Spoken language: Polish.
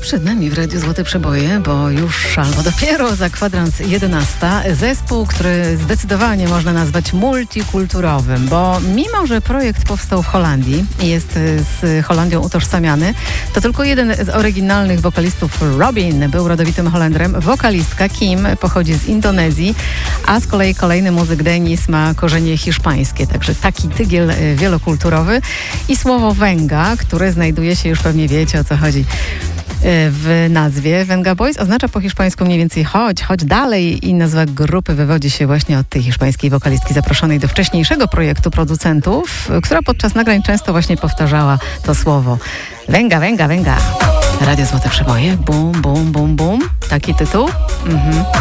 przed nami w Radiu Złote Przeboje, bo już albo dopiero za kwadrans 11 zespół, który zdecydowanie można nazwać multikulturowym, bo mimo, że projekt powstał w Holandii i jest z Holandią utożsamiany, to tylko jeden z oryginalnych wokalistów, Robin, był rodowitym Holendrem. Wokalistka Kim pochodzi z Indonezji, a z kolei kolejny muzyk Denis ma korzenie hiszpańskie, także taki tygiel wielokulturowy. I słowo Venga, które znajduje się, już pewnie wiecie, o co chodzi w nazwie. Venga Boys oznacza po hiszpańsku mniej więcej chodź dalej, i nazwa grupy wywodzi się właśnie od tej hiszpańskiej wokalistki zaproszonej do wcześniejszego projektu producentów, która podczas nagrań często właśnie powtarzała to słowo. Venga, venga, venga. Radio Złote Przeboje, bum, bum, bum, bum. Taki tytuł.